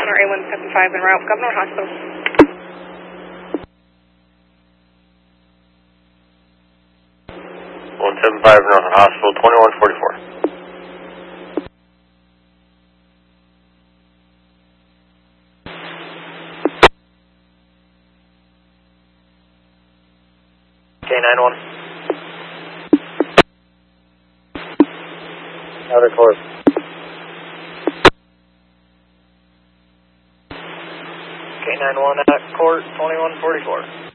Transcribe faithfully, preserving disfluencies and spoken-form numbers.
Connor A one seven five en route, Governor Hospital. one seven five North Hospital, twenty-one forty-four. K nine one. Outer course. K nine one at court, twenty-one forty-four.